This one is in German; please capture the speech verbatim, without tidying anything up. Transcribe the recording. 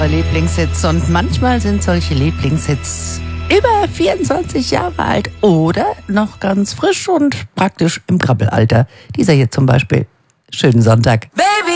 Lieblingshits, und manchmal sind solche Lieblingshits über vierundzwanzig Jahre alt oder noch ganz frisch und praktisch im Krabbelalter. Dieser hier zum Beispiel. Schönen Sonntag. Baby.